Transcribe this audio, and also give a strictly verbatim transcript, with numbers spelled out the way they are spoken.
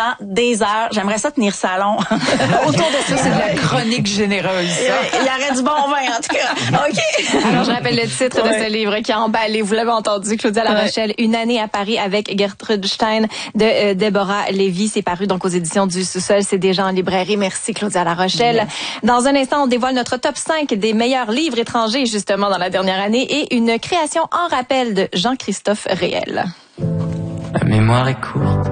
pendant des heures. J'aimerais ça tenir salon. Autour de ça, c'est de la chronique généreuse. Il y aurait du bon vin, en tout cas. OK. Alors, je rappelle le titre ouais. de ce livre qui a emballé, vous l'avez entendu, Claudia La Rochelle, ouais. Une année à Paris avec Gertrude Stein de euh, Déborah Lévy. C'est paru donc aux éditions du Sous-sol. C'est déjà en librairie. Merci, Claudia La Rochelle. Mmh. Dans un instant, on dévoile notre top cinq des meilleurs livres étrangers, justement, dans la dernière année, et une création en rappel de Jean-Christophe Réel. La mémoire est courte.